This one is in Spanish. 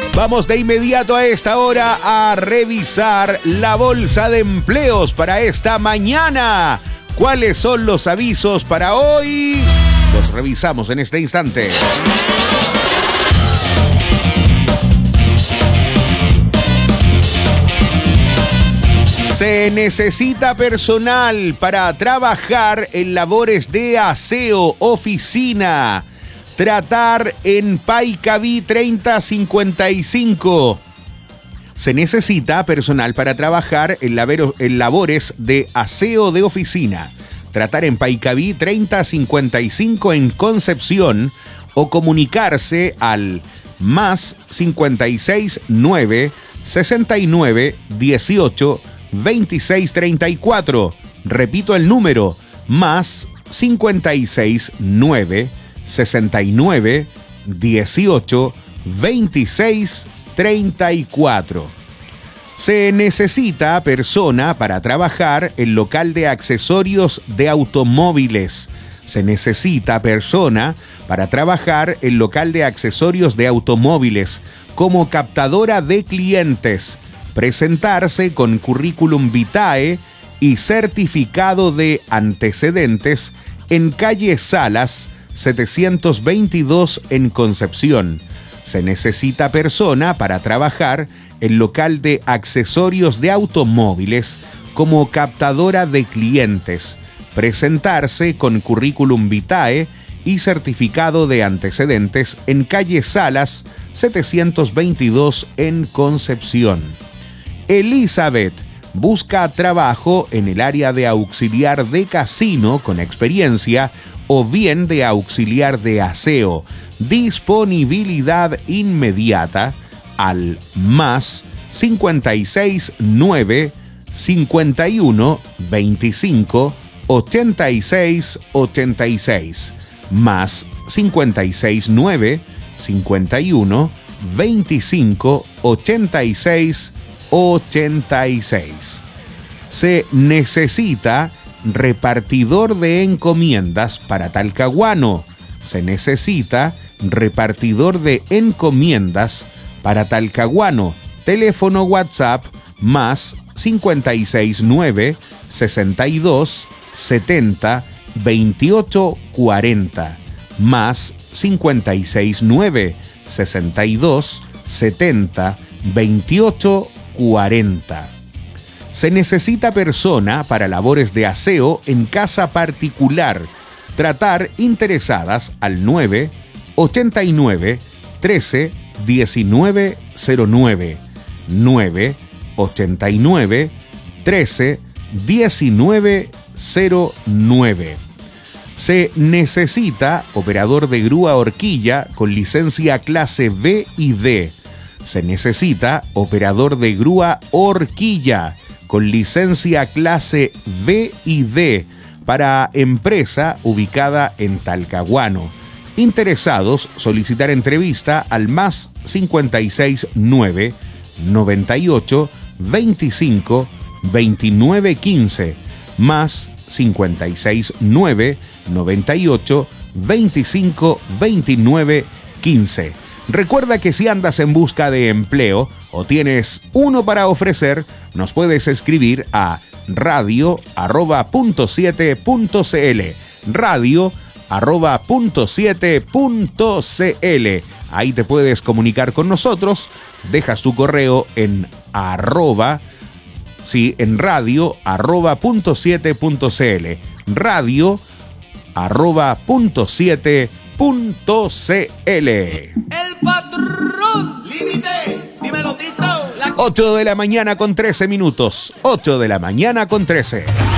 Vamos de inmediato a esta hora a revisar la bolsa de empleos para esta mañana. ¿Cuáles son los avisos para hoy? Los revisamos en este instante. Se necesita personal para trabajar en labores de aseo, oficina. Tratar en Paicaví 3055. Se necesita personal para trabajar en labores de aseo de oficina. Tratar en Paicaví 3055 en Concepción o comunicarse al más 56 9 69 18 26 34. Repito el número, más 56 9 69 18 26 34. Se necesita persona para trabajar en local de accesorios de automóviles. Se necesita persona para trabajar en local de accesorios de automóviles como captadora de clientes. Presentarse con currículum vitae y certificado de antecedentes en calle Salas 722 en Concepción. Se necesita persona para trabajar en local de accesorios de automóviles como captadora de clientes. Presentarse con currículum vitae y certificado de antecedentes en calle Salas 722 en Concepción. Elizabeth busca trabajo en el área de auxiliar de casino con experiencia o bien de auxiliar de aseo. Disponibilidad inmediata al más 56 9 51 25 86 86. Más 56 9 51 25 86 86. Se necesita repartidor de encomiendas para Talcahuano. Se necesita repartidor de encomiendas para Talcahuano. Teléfono WhatsApp más 56 9 62 70 28 40. Más 56 9 62 70 28 40. Se necesita persona para labores de aseo en casa particular. Tratar interesadas al 9 89 13 19 09. 9 89 13 19 09. Se necesita operador de grúa horquilla con licencia clase B y D. Se necesita operador de grúa horquilla con licencia clase B y D para empresa ubicada en Talcahuano. Interesados, solicitar entrevista al más 56 9 98 25 29 15. Más 56 9 98 25 29 15. Recuerda que si andas en busca de empleo o tienes uno para ofrecer, nos puedes escribir a radio@punto7.cl. radio@punto7.cl. Ahí te puedes comunicar con nosotros, dejas tu correo en radio@punto7.cl. radio@punto7.cl. El patrón. Límite. Dímelo, Tito. 8 de la mañana con 13 minutos. 8 de la mañana con 13.